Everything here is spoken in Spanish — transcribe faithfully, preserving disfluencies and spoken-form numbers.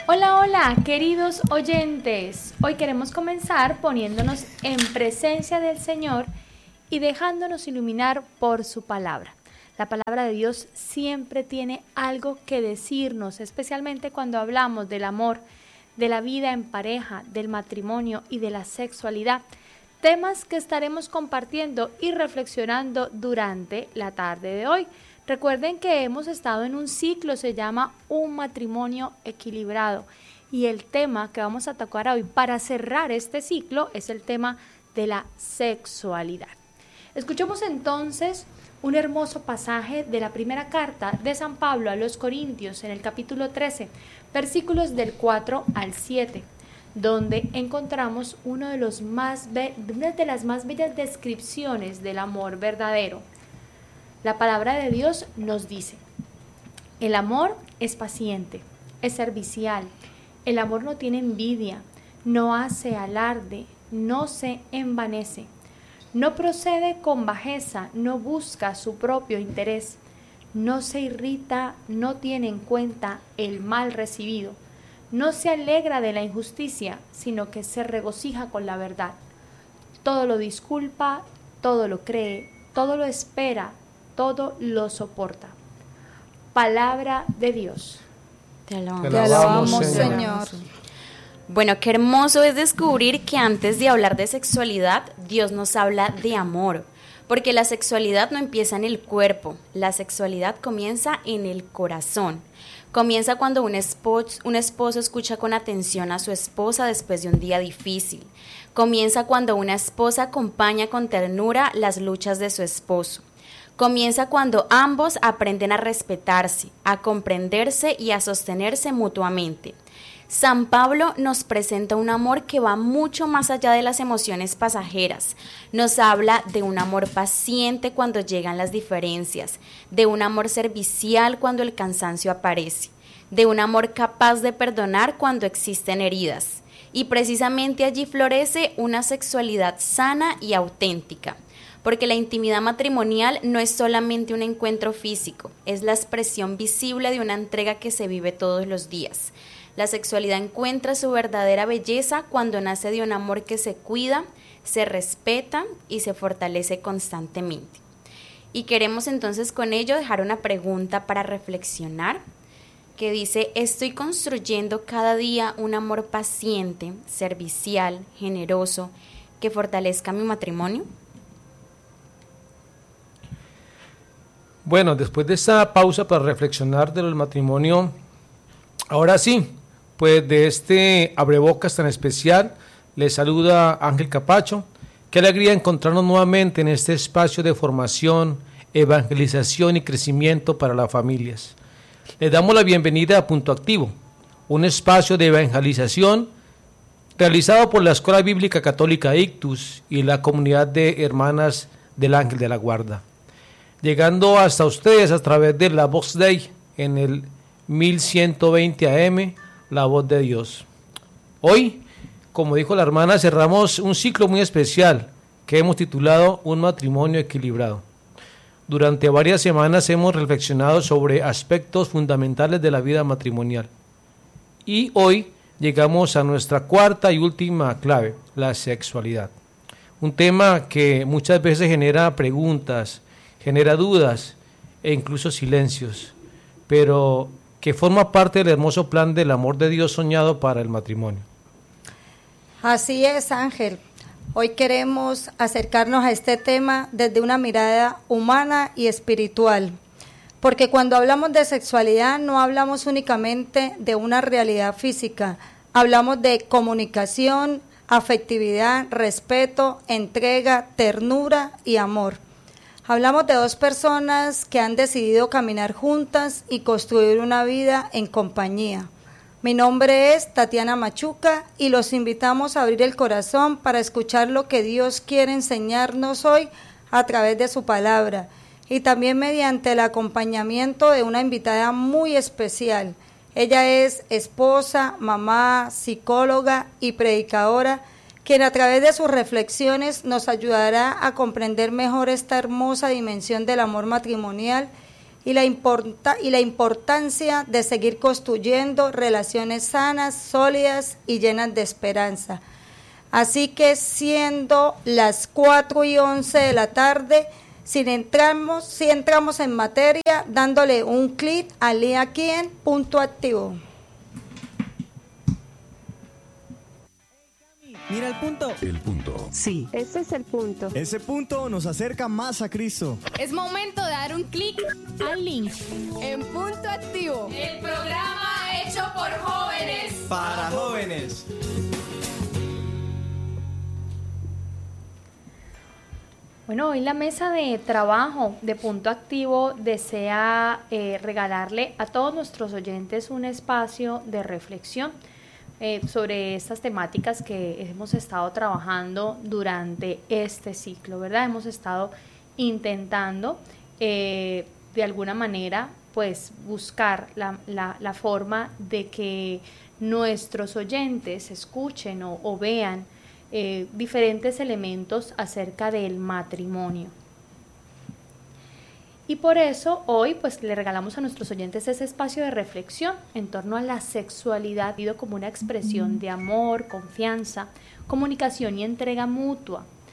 Hola, hola, queridos oyentes. Hoy queremos comenzar poniéndonos en presencia del Señor y dejándonos iluminar por su palabra. La palabra de Dios siempre tiene algo que decirnos, especialmente cuando hablamos del amor, de la vida en pareja, del matrimonio y de la sexualidad. Temas que estaremos compartiendo y reflexionando durante la tarde de hoy. Recuerden que hemos estado en un ciclo, se llama Un matrimonio equilibrado, y el tema que vamos a tocar hoy para cerrar este ciclo es el tema de la sexualidad. Escuchemos entonces un hermoso pasaje de la primera carta de San Pablo a los Corintios en el capítulo trece, versículos del cuatro al siete, donde encontramos uno de los más be- una de las más bellas descripciones del amor verdadero. La palabra de Dios nos dice: el amor es paciente, es servicial, el amor no tiene envidia, no hace alarde, no se envanece, no procede con bajeza, no busca su propio interés, no se irrita, no tiene en cuenta el mal recibido, no se alegra de la injusticia, sino que se regocija con la verdad. Todo lo disculpa, todo lo cree, todo lo espera, todo lo soporta. Palabra de Dios. Te alabamos, Te alabamos, Señor. Bueno, qué hermoso es descubrir que antes de hablar de sexualidad, Dios nos habla de amor, porque la sexualidad no empieza en el cuerpo, la sexualidad comienza en el corazón. Comienza cuando un esposo, un esposo escucha con atención a su esposa después de un día difícil. Comienza cuando una esposa acompaña con ternura las luchas de su esposo. Comienza cuando ambos aprenden a respetarse, a comprenderse y a sostenerse mutuamente. San Pablo nos presenta un amor que va mucho más allá de las emociones pasajeras. Nos habla de un amor paciente cuando llegan las diferencias, de un amor servicial cuando el cansancio aparece, de un amor capaz de perdonar cuando existen heridas. Y precisamente allí florece una sexualidad sana y auténtica. Porque la intimidad matrimonial no es solamente un encuentro físico, es la expresión visible de una entrega que se vive todos los días. La sexualidad encuentra su verdadera belleza cuando nace de un amor que se cuida, se respeta y se fortalece constantemente. Y queremos entonces con ello dejar una pregunta para reflexionar, que dice: ¿estoy construyendo cada día un amor paciente, servicial, generoso, que fortalezca mi matrimonio? Bueno, después de esta pausa para reflexionar del matrimonio, ahora sí, pues de este abrebocas tan especial, les saluda Ángel Capacho. Qué alegría encontrarnos nuevamente en este espacio de formación, evangelización y crecimiento para las familias. Les damos la bienvenida a Punto Activo, un espacio de evangelización realizado por la Escuela Bíblica Católica Ictus y la comunidad de hermanas del Ángel de la Guarda, llegando hasta ustedes a través de la Voz Dei en el mil ciento veinte A M, la Voz de Dios. Hoy, como dijo la hermana, cerramos un ciclo muy especial que hemos titulado Un matrimonio equilibrado. Durante varias semanas hemos reflexionado sobre aspectos fundamentales de la vida matrimonial. Y hoy llegamos a nuestra cuarta y última clave, la sexualidad. Un tema que muchas veces genera preguntas, genera dudas e incluso silencios, pero que forma parte del hermoso plan del amor de Dios soñado para el matrimonio. Así es, Ángel. Hoy queremos acercarnos a este tema desde una mirada humana y espiritual, porque cuando hablamos de sexualidad no hablamos únicamente de una realidad física, hablamos de comunicación, afectividad, respeto, entrega, ternura y amor. Hablamos de dos personas que han decidido caminar juntas y construir una vida en compañía. Mi nombre es Tatiana Machuca y los invitamos a abrir el corazón para escuchar lo que Dios quiere enseñarnos hoy a través de su palabra y también mediante el acompañamiento de una invitada muy especial. Ella es esposa, mamá, psicóloga y predicadora, quien a través de sus reflexiones nos ayudará a comprender mejor esta hermosa dimensión del amor matrimonial y la, importa, y la importancia de seguir construyendo relaciones sanas, sólidas y llenas de esperanza. Así que siendo las cuatro y once de la tarde, si entramos, si entramos en materia, dándole un clic al link aquí en Punto Activo. Mira el punto. El punto. Sí. Ese es el punto. Ese punto nos acerca más a Cristo. Es momento de dar un clic al link en Punto Activo. El programa hecho por jóvenes. Para jóvenes. Bueno, hoy la mesa de trabajo de Punto Activo desea eh, regalarle a todos nuestros oyentes un espacio de reflexión eh, sobre estas temáticas que hemos estado trabajando durante este ciclo, ¿verdad? Hemos estado intentando eh, de alguna manera pues buscar la, la, la forma de que nuestros oyentes escuchen o, o vean Eh, diferentes elementos acerca del matrimonio. Y por eso hoy pues le regalamos a nuestros oyentes ese espacio de reflexión en torno a la sexualidad como una expresión de amor, confianza, comunicación y entrega mutua.